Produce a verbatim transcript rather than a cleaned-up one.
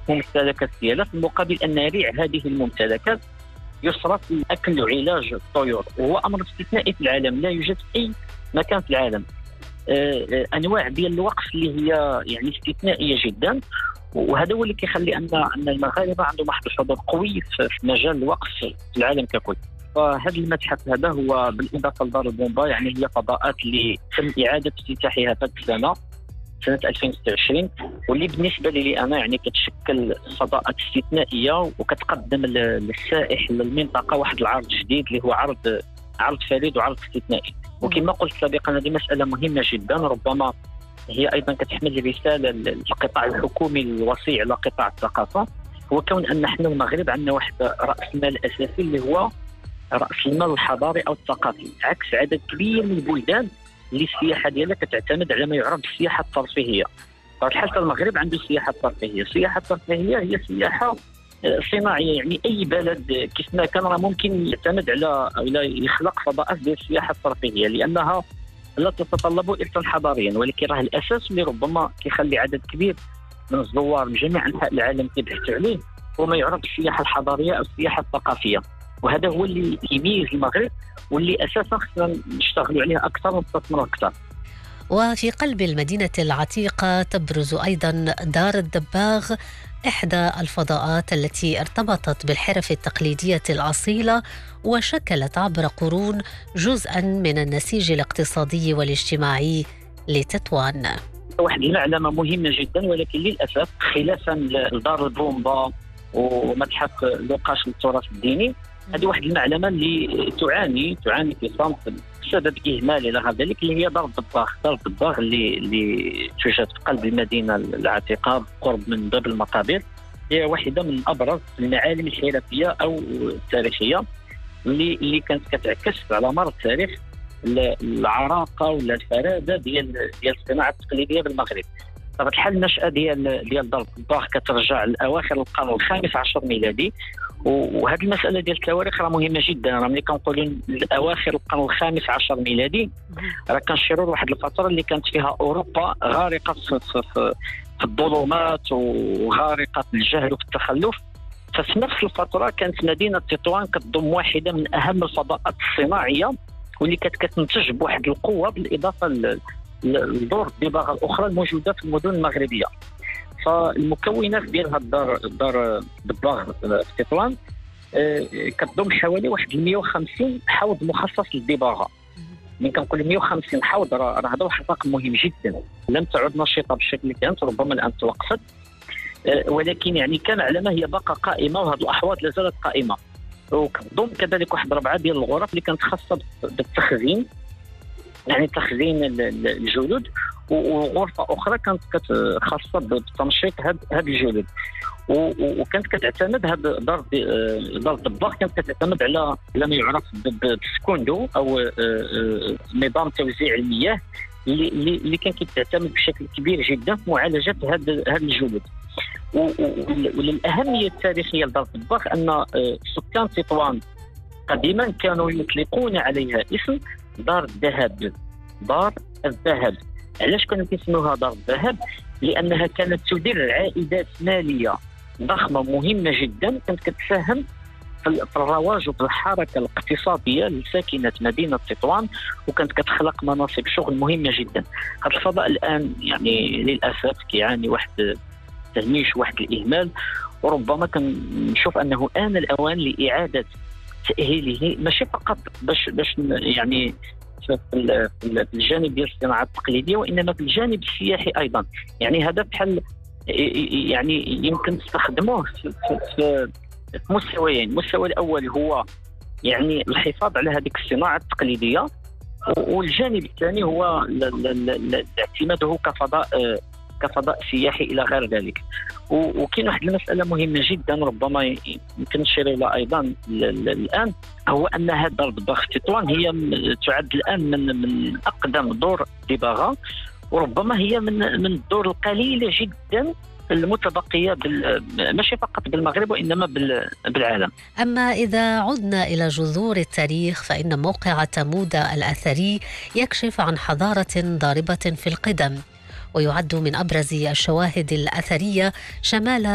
ممتلكات ديالها، في المقابل أن ريع هذه الممتلكات يصرف لأكل وعلاج الطيور، وهو أمر استثنائي في العالم، لا يوجد في أي مكان في العالم أنواع ديال الوقف اللي هي يعني استثنائية جدا. وهذا هو اللي كيخلي أن أن المغاربة عندهم واحد الحضور قوي في مجال الوقف في العالم ككل. فهذا المتحف هذا هو بالإضافة لدار البومبا يعني هي فضاءات اللي تم إعادة افتتاحها هذه السنة سنة ألفين وستة وعشرين، واللي بالنسبة لي أنا يعني كتشكل فضاءات استثنائية وكتقدم للسائح للمنطقة واحد العرض جديد اللي هو عرض عرض فريد وعرض استثنائي. وكما قلت سابقا هذه مسألة مهمة جدا، ربما هي أيضا كتحمل رسالة للقطاع الحكومي الوصي على قطاع الثقافة، هو كون أن نحن المغرب عندنا واحد رأس مال أساسي اللي هو رأس المال الحضاري أو الثقافي، عكس عدد كبير من البلدان اللي السياحة ديالها كتعتمد على ما يعرف بالسياحة الترفيهية. فالحال المغرب عنده السياحة الترفيهية، السياحة الترفيهية هي سياحة صناعية، يعني أي بلد كيف ما كان راه ممكن يعتمد على على يخلق فضاءات ديال السياحة الترفيهية، لأنها لا تتطلب إرثا حضاريا، ولكن راه الأساس اللي ربما كيخلي عدد كبير من الزوار من جميع أنحاء العالم كيبحثوا عليه هو ما يعرف بالسياحة الحضارية أو السياحة الثقافية. وهذا هو اللي يميز المغرب واللي أساسا خصنا نشتغلوا عليه أكثر ونستثمروا أكثر. وفي قلب المدينة العتيقة تبرز أيضا دار الدباغ، إحدى الفضاءات التي ارتبطت بالحرف التقليدية الأصيلة وشكلت عبر قرون جزءا من النسيج الاقتصادي والاجتماعي لتطوان. واحد المعلمة مهمة جدا، ولكن للأسف خلافا لدار البومبا ومتحف لوقاش للتراث الديني، هذه واحد المعلمة اللي تعاني تعاني في صمت بسبب إهمال إلى غير ذلك، اللي هي دار الدباغ. دار الدباغ اللي اللي توجد في قلب المدينة العتيقة قرب من باب المقابر، هي واحدة من أبرز المعالم الحرفية أو التاريخية اللي اللي كانت كتعكس على مر التاريخ العراقة ولا الفرادة ديال ديال الصناعة التقليدية بالمغرب. طبعا الحال النشأة ديال ديال دار الدباغ كترجع لأواخر القرن الخامس عشر ميلادي، وهذه المسألة ديال التواريخ راه مهمة جدا. راه ملي كنقولوا لأواخر القرن الخامس عشر ميلادي راه كنشيروا لواحد الفترة اللي كانت فيها أوروبا غارقة في, في, في, في الظلمات وغارقة في الجهل وفي التخلف. ففي نفس الفترة كانت مدينة تطوان كتضم واحدة من أهم الفضاءات الصناعية واللي كانت كتنتج بواحد القوة بالإضافة لدور الدباغة الأخرى الموجودة في المدن المغربية. فالمكونات ديال هاد الدار دار الدباغ في تطوان كتضم حوالي واحد مئة وخمسين حوض مخصص للدباغة. من كنقول مئة وخمسين حوض راه هذا واحد الرقم مهم جدا، لم تعد نشيطة بالشكل اللي كانت، ربما الآن توقفت، ولكن يعني كان على ما هي باقة قائمة، وهذه الأحواض لا زالت قائمة. وكتضم كذلك واحد ربعة ديال الغرف اللي كانت خاصة بالتخزين، يعني تخزين الجلود، وغرفة أخرى كانت خاصة بتنشيط هاد هاد الجلود. وكانت كتعتمد هاد دار دار الدباغ كانت كتعتمد على ما يعرف بالسكوندو أو نظام توزيع المياه اللي اللي كان كيعتمد بشكل كبير جدا في معالجة هاد هاد الجلود. وللأهمية التاريخية لدار الدباغ أن سكان تطوان قديما كانوا يطلقون عليها اسم دار الذهب، دار الذهب. علاش كانوا كيسموها دار الذهب؟ لأنها كانت تدير عائدات مالية ضخمة مهمة جدا، كانت كتساهم في الرواج وفي الحركة الاقتصادية لساكنة مدينة تطوان، وكانت كتخلق مناصب شغل مهمة جدا. هذا الفضاء الآن يعني للأسف كيعاني واحد التهميش واحد الإهمال، وربما كنشوف أنه آن الأوان لإعادة تأهيله، ماشي فقط باش باش يعني في الجانب ديال الصناعة التقليدية، وإنما في الجانب السياحي أيضا. يعني هذا بحال يعني يمكن تستخدموه في, في, في مستويين. المستوى الأول هو يعني الحفاظ على هذه الصناعة التقليدية، والجانب الثاني هو اعتماده كفضاء كفضاء سياحي إلى غير ذلك. وكاين واحد المسألة مهمة جدا ربما يمكن نشير لها أيضا الآن، هو أن هذه دار الدباغ في تطوان هي تعد الآن من من أقدم دور دباغة، وربما هي من من الدور القليلة جدا المتبقية ماشي فقط بالمغرب وإنما بالعالم. أما إذا عدنا إلى جذور التاريخ فإن موقع تمودا الأثري يكشف عن حضارة ضاربة في القدم، ويعد من أبرز الشواهد الأثرية شمال